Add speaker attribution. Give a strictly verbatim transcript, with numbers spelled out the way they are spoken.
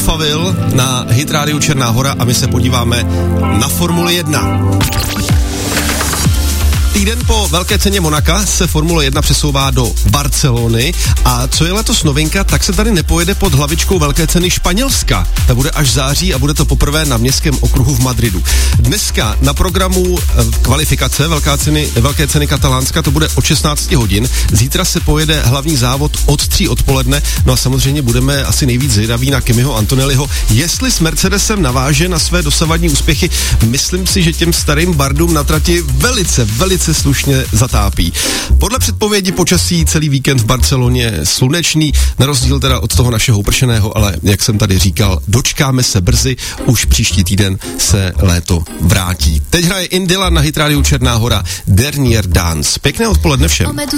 Speaker 1: Alphaville na Hit rádiu Černá Hora a my se podíváme na Formuli jedna. Týden po velké ceně Monaka se Formule jedna přesouvá do Barcelony a co je letos novinka, tak se tady nepojede pod hlavičkou velké ceny Španělska. Ta bude až v září a bude to poprvé na městském okruhu v Madridu. Dneska na programu kvalifikace velká ceny, velké ceny Katalánska, to bude od šestnáct hodin. Zítra se pojede hlavní závod od tří odpoledne, no a samozřejmě budeme asi nejvíc zvědaví na Kimiho Antonelliho. Jestli s Mercedesem naváže na své dosavadní úspěchy, myslím si, že těm starým bardům na trati velice, velice se slušně zatápí. Podle předpovědi počasí celý víkend v Barceloně slunečný, na rozdíl teda od toho našeho upršeného, ale jak jsem tady říkal, dočkáme se brzy, už příští týden se léto vrátí. Teď hraje Indila na Hit rádiu Černá Hora, Dernier Dance. Pěkné odpoledne všem.